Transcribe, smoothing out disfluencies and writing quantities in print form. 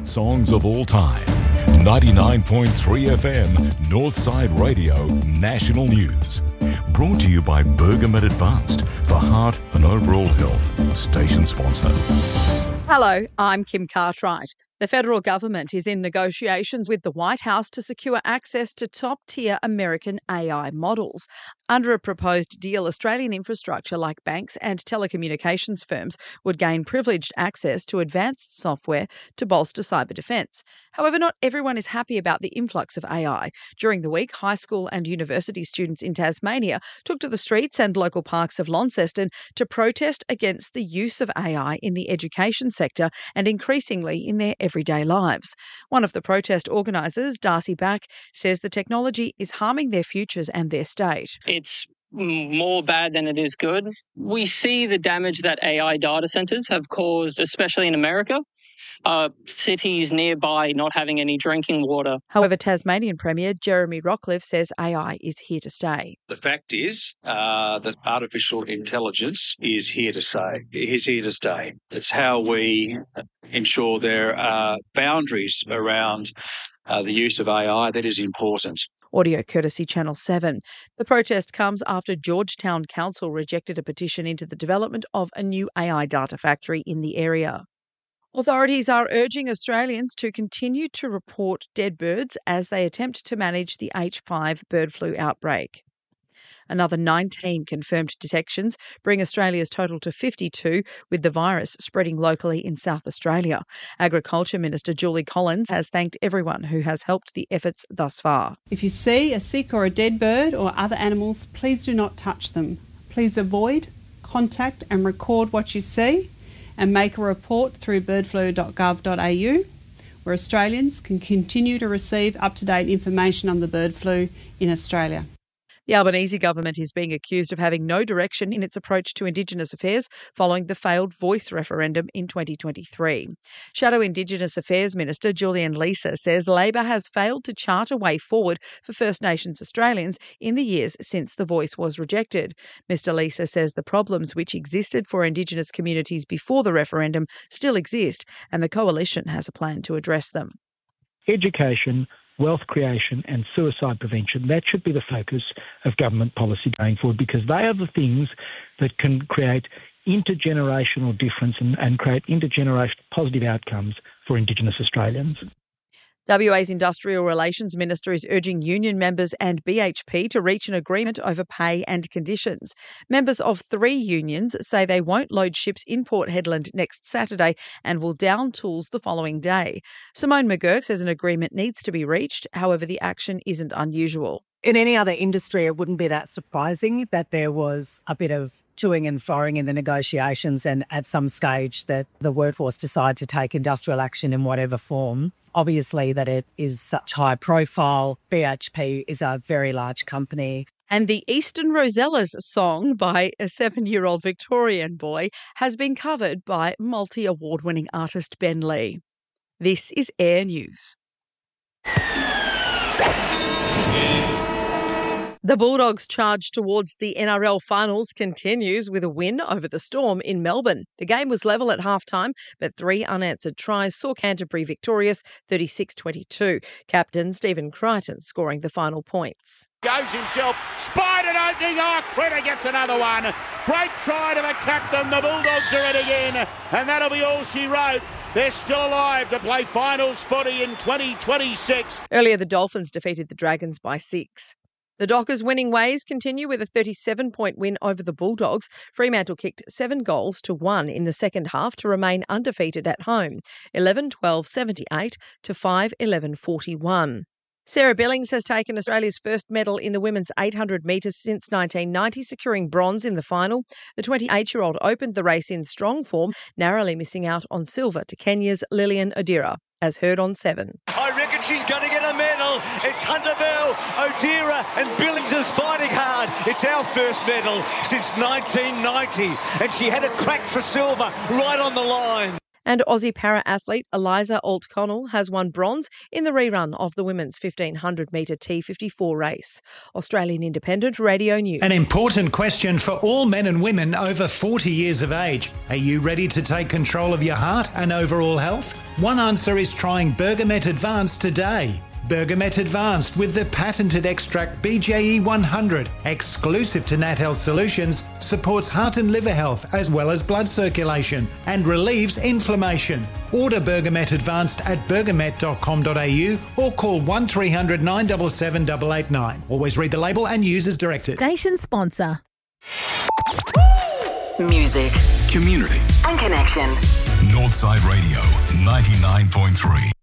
greatest songs of all time. 99.3 FM, Northside Radio, National News. Brought to you by Bergamet Advanced for heart and overall health. Station sponsor. Hello, I'm Kim Cartwright. The federal government is in negotiations with the White House to secure access to top-tier American AI models. Under a proposed deal, Australian infrastructure like banks and telecommunications firms would gain privileged access to advanced software to bolster cyber defence. However, not everyone is happy about the influx of AI. During the week, high school and university students in Tasmania took to the streets and local parks of Launceston to protest against the use of AI in the education sector and increasingly in their everyday lives. One of the protest organisers, Darcy Back, says the technology is harming their futures and their state. It's more bad than it is good. We see the damage that AI data centres have caused, especially in America. Cities nearby not having any drinking water. However, Tasmanian Premier Jeremy Rockliff says AI is here to stay. The fact is that artificial intelligence is here to stay. It's how we ensure there are boundaries around the use of AI that is important. Audio courtesy Channel 7. The protest comes after Georgetown Council rejected a petition into the development of a new AI data factory in the area. Authorities are urging Australians to continue to report dead birds as they attempt to manage the H5 bird flu outbreak. Another 19 confirmed detections bring Australia's total to 52, with the virus spreading locally in South Australia. Agriculture Minister Julie Collins has thanked everyone who has helped the efforts thus far. If you see a sick or a dead bird or other animals, please do not touch them. Please avoid, contact and record what you see and make a report through birdflu.gov.au, where Australians can continue to receive up-to-date information on the bird flu in Australia. The Albanese government is being accused of having no direction in its approach to Indigenous affairs following the failed Voice referendum in 2023. Shadow Indigenous Affairs Minister Julian Leeser says Labor has failed to chart a way forward for First Nations Australians in the years since the Voice was rejected. Mr Leeser says the problems which existed for Indigenous communities before the referendum still exist, and the Coalition has a plan to address them. Education, wealth creation and suicide prevention, that should be the focus of government policy going forward, because they are the things that can create intergenerational difference and create intergenerational positive outcomes for Indigenous Australians. WA's Industrial Relations Minister is urging union members and BHP to reach an agreement over pay and conditions. Members of 3 unions say they won't load ships in Port Hedland next Saturday and will down tools the following day. Simone McGurk says an agreement needs to be reached, however the action isn't unusual. In any other industry, it wouldn't be that surprising that there was a bit of toing and froing in the negotiations and at some stage that the workforce decide to take industrial action in whatever form. Obviously that it is such high profile. BHP is a very large company. And the Eastern Rosellas song by a 7-year-old Victorian boy has been covered by multi-award-winning artist Ben Lee. This is Air News. The Bulldogs' charge towards the NRL finals continues with a win over the Storm in Melbourne. The game was level at halftime, but 3 unanswered tries saw Canterbury victorious 36-22. Captain Stephen Crichton scoring the final points. Goes himself, spied an opening, Critter gets another one. Great try to the captain, the Bulldogs are in again, and that'll be all she wrote. They're still alive to play finals footy in 2026. Earlier, the Dolphins defeated the Dragons by 6. The Dockers' winning ways continue with a 37-point win over the Bulldogs. Fremantle kicked 7 goals to 1 in the second half to remain undefeated at home, 11-12-78 to 5-11-41. Sarah Billings has taken Australia's first medal in the women's 800 metres since 1990, securing bronze in the final. The 28-year-old opened the race in strong form, narrowly missing out on silver to Kenya's Lillian Odira, as heard on 7. I reckon she's going to get a medal. It's Hunter Bell, Odira and Billings is fighting hard. It's our first medal since 1990, and she had a crack for silver right on the line. And Aussie para-athlete Eliza Alt-Connell has won bronze in the rerun of the women's 1500-metre T54 race. Australian Independent Radio News. An important question for all men and women over 40 years of age. Are you ready to take control of your heart and overall health? One answer is trying Bergamet Advanced today. Bergamet Advanced with the patented extract BJE 100, exclusive to Nat Health Solutions, supports heart and liver health as well as blood circulation and relieves inflammation. Order Bergamet Advanced at bergamet.com.au or call 1300 977 889. Always read the label and use as directed. Station sponsor. Music, community and connection. Northside Radio 99.3.